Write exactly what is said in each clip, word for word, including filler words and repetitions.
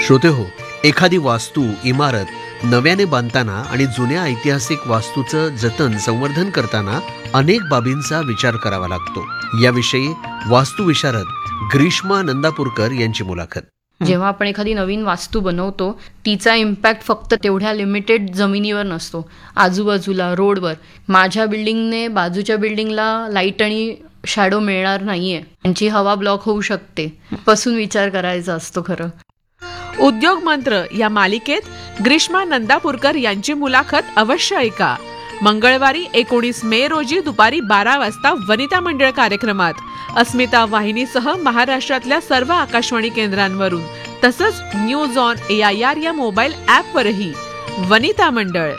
श्रोते हो, एखादी वास्तू, इमारत नव्याने बांधताना आणि जुन्या ऐतिहासिक वास्तूचं जतन संवर्धन करताना अनेक बाबींचा विचार करावा लागतो. याविषयी वास्तुविशारद ग्रीष्मा नंदापूरकर यांची मुलाखत. जेव्हा आपण एखादी नवीन वास्तू बनवतो तिचा इम्पॅक्ट फक्त तेवढ्या लिमिटेड जमिनीवर नसतो, आजूबाजूला रोडवर. माझ्या बिल्डिंगने बाजूच्या बिल्डिंगला लाईट आणि शॅडो मिळणार नाहीये, त्यांची हवा ब्लॉक होऊ शकते, पासून विचार करायचा असतो. खरं उद्योग मंत्र या मालिकेत ग्रीष्मा नंदापूरकर यांची मुलाखत अवश्य ऐका. मंगळवारी एकोणीस मे रोजी दुपारी बारा वाजता वनिता मंडळ कार्यक्रमात अस्मिता वाहिनीसह महाराष्ट्रातल्या सर्व आकाशवाणी केंद्रांवरून, तसंच news on A I R या मोबाईल ॲपवरही. वनिता मंडळ.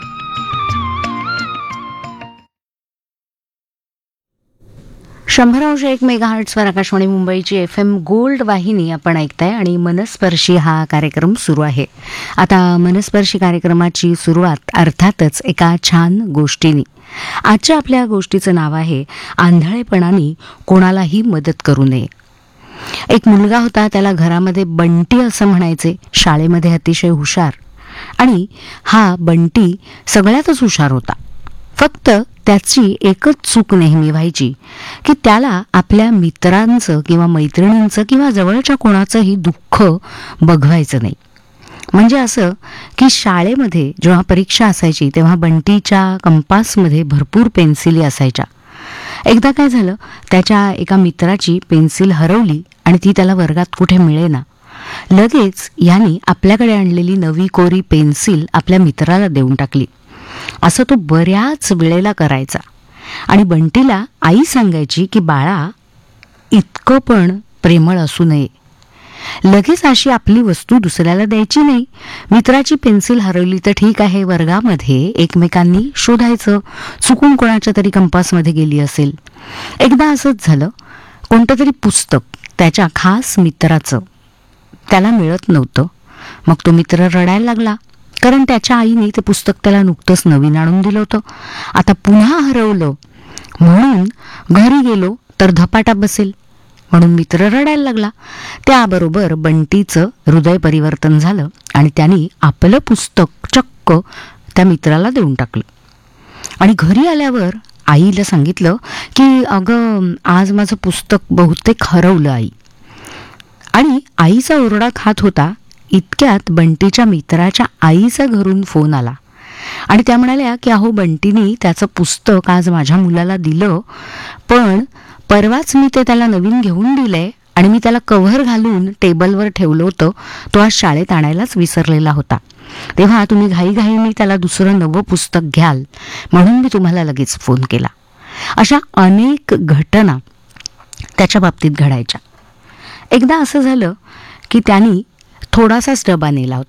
शंभर अंश एक मेगाहर्ट्झवर आकाशवाणी मुंबईची एफ एम गोल्ड वाहिनी आपण ऐकताय आणि मनस्पर्शी हा कार्यक्रम सुरू आहे. आता मनस्पर्शी कार्यक्रमाची सुरुवात अर्थातच एका छान गोष्टीने. आजच्या आपल्या गोष्टीचं नाव आहे आंधळेपणाने कोणालाही मदत करू नये. एक मुलगा होता, त्याला घरामध्ये बंटी असं म्हणायचे. शाळेमध्ये अतिशय हुशार, आणि हा बंटी सगळ्यातच हुशार होता. फक्त त्याची एकच चूक नेहमी व्हायची की त्याला आपल्या मित्रांचं किंवा मैत्रिणींचं किंवा जवळच्या कोणाचंही दुःख बघवायचं नाही. म्हणजे असं की शाळेमध्ये जेव्हा परीक्षा असायची तेव्हा बंटीच्या कंपासमध्ये भरपूर पेन्सिली असायच्या. एकदा काय झालं, त्याच्या एका मित्राची पेन्सिल हरवली आणि ती त्याला वर्गात कुठे मिळेना. लगेच याने आपल्याकडे आणलेली नवी कोरी पेन्सिल आपल्या मित्राला देऊन टाकली. असं तो बऱ्याच वेळेला करायचा. आणि बंटीला आई सांगायची की बाळा, इतकं पण प्रेमळ असू नये, लगेच अशी आपली वस्तू दुसऱ्याला द्यायची नाही. मित्राची पेन्सिल हरवली तर ठीक आहे, वर्गामध्ये एकमेकांनी शोधायचं, चुकून कोणाच्या तरी कंपासमध्ये गेली असेल. एकदा असंच झालं, कोणतं तरी पुस्तक त्याच्या खास मित्राचं त्याला मिळत नव्हतं. मग तो मित्र रडायला लागला, कारण त्याच्या आईने ते पुस्तक त्याला नुकतंच नवीन आणून दिलं होतं. आता पुन्हा हरवलं म्हणून घरी गेलो तर धपाटा बसेल, म्हणून मित्र रडायला लागला. त्याबरोबर बंटीचं हृदय परिवर्तन झालं आणि त्याने आपलं पुस्तक चक्क त्या मित्राला देऊन टाकलं. आणि घरी आल्यावर आईला सांगितलं की अगं, आज माझं पुस्तक बहुतेक हरवलं आई. आणि आईचा ओरडा खात होता. इतक्यात बंटीच्या मित्राच्या आईचा घरून फोन आला आणि त्या म्हणाल्या की अहो, बंटीने त्याचं पुस्तक आज माझ्या मुलाला दिलं, पण परवाच मी ते त्याला नवीन घेऊन दिलंय आणि मी त्याला कव्हर घालून टेबलवर ठेवलं होतं. तो आज शाळेत आणायलाच विसरलेला होता. तेव्हा तुम्ही घाईघाईने त्याला दुसरं नवं पुस्तक घ्याल म्हणून मी तुम्हाला लगेच फोन केला. अशा अनेक घटना त्याच्या बाबतीत घडायच्या. एकदा असं झालं की त्यांनी थोडासाच डबा नेला होता.